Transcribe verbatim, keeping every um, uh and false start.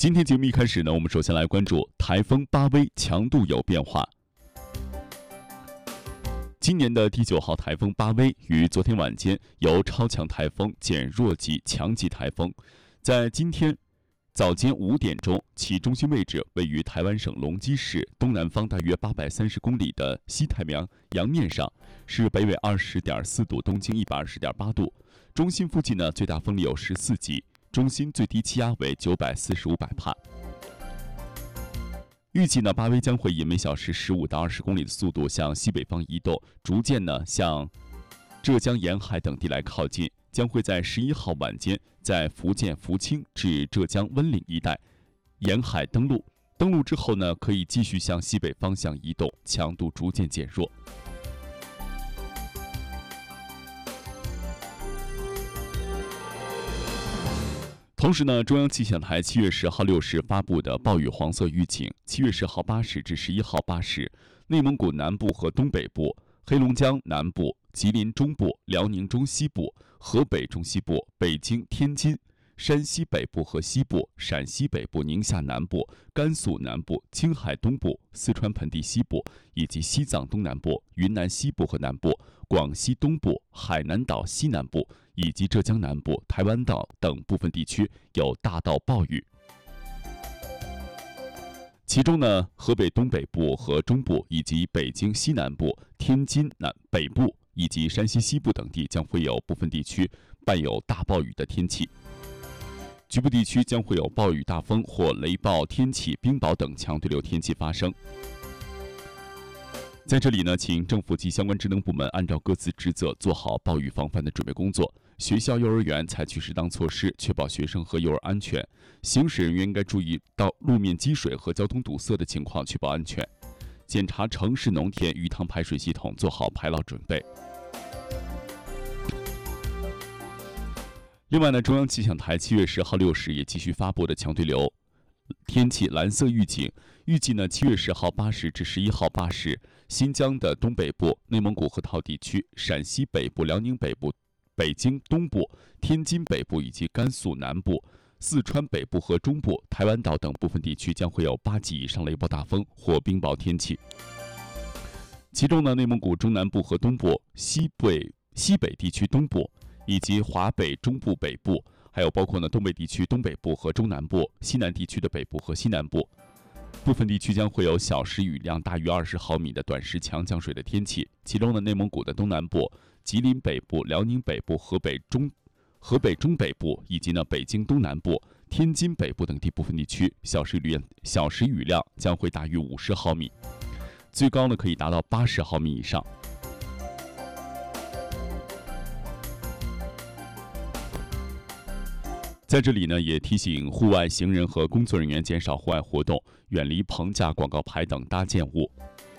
今天节目一开始呢，我们首先来关注台风巴威强度有变化。今年的第九号台风巴威于昨天晚间由超强台风减弱级强级台风，在今天早间五点钟，其中心位置位于台湾省龙基市东南方大约八百三十公里的西太平洋洋面上，是北纬二十点四度，东经一百二十点八度。中心附近呢，最大风力有十四级，中心最低气压为九百四十五百帕。预计呢，巴威将会以每小时十五到二十公里的速度向西北方移动，逐渐呢向浙江沿海等地来靠近，将会在十一号晚间在福建福清至浙江温岭一带沿海登陆。登陆之后呢，可以继续向西北方向移动，强度逐渐减弱。同时呢，中央气象台七月十号六时发布的暴雨黄色预警，七月十号八时至十一号八时，内蒙古南部和东北部、黑龙江南部、吉林中部、辽宁中西部、河北中西部、北京、天津、山西北部和西部、陕西北部、宁夏南部、甘肃南部、青海东部、四川盆地西部以及西藏东南部、云南西部和南部、广西东部、海南岛西南部以及浙江南部、台湾岛等部分地区有大到暴雨。其中呢，河北东北部和中部以及北京西南部、天津南北部以及山西西部等地将会有部分地区伴有大暴雨的天气。局部地区将会有暴雨大风或雷暴天气、冰雹等强对流天气发生。在这里呢，请政府及相关职能部门按照各自职责做好暴雨防范的准备工作。学校、幼儿园采取适当措施，确保学生和幼儿安全。行驶人员应该注意到路面积水和交通堵塞的情况，确保安全。检查城市、农田、鱼塘排水系统，做好排涝准备。另外呢，中央气象台七月十号六时也继续发布的强对流天气蓝色预警，预计呢七月十号八时至十一号八时，新疆的东北部、内蒙古河套地区、陕西北部、辽宁北部、北京东部、天津北部以及甘肃南部、四川北部和中部、台湾岛等部分地区将会有八级以上雷暴大风或冰雹天气。其中呢，内蒙古中南部和东部、西北西北地区东部以及华北中部北部，还有包括呢东北地区东北部和中南部、西南地区的北部和西南部，部分地区将会有小时雨量大于二十毫米的短时强降水的天气。其中呢，内蒙古的东南部、吉林北部、辽宁北部、河北中、河北中北部以及呢北京东南部、天津北部等地部分地区，小时雨量小时雨量将会大于五十毫米，最高呢可以达到八十毫米以上。在这里呢，也提醒户外行人和工作人员减少户外活动，远离棚架、广告牌等搭建物。